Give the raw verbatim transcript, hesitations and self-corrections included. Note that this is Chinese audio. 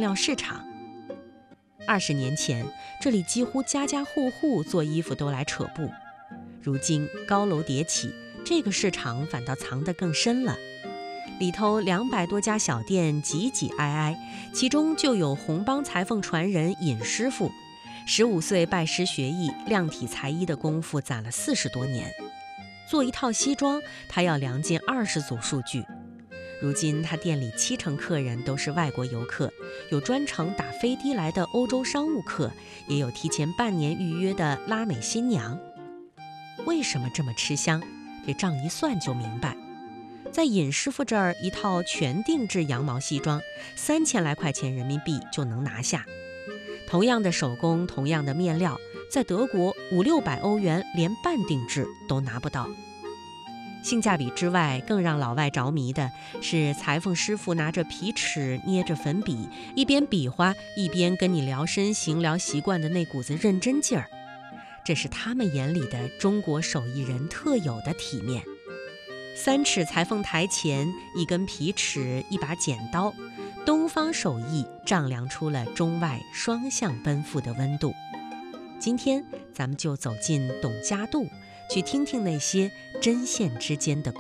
料市场。二十年前，这里几乎家家户户做衣服都来扯布，如今高楼迭起，这个市场反倒藏得更深了。里头两百多家小店挤挤挨挨，其中就有红帮裁缝传人尹师傅，十五岁拜师学艺，量体裁衣的功夫攒了四十多年。做一套西装，他要量进二十组数据。如今他店里七成客人都是外国游客，有专程打飞的来的欧洲商务客，也有提前半年预约的拉美新娘。为什么这么吃香？这账一算就明白。在尹师傅这儿，一套全定制羊毛西装，三千来块钱人民币就能拿下。同样的手工，同样的面料，在德国五六百欧元连半定制都拿不到。性价比之外，更让老外着迷的是裁缝师傅拿着皮尺，捏着粉笔，一边比划一边跟你聊身形、聊习惯的那股子认真劲儿。这是他们眼里的中国手艺人特有的体面。三尺裁缝台前，一根皮尺，一把剪刀，东方手艺丈量出了中外双向奔赴的温度。今天咱们就走进董家渡，去听听那些针线之间的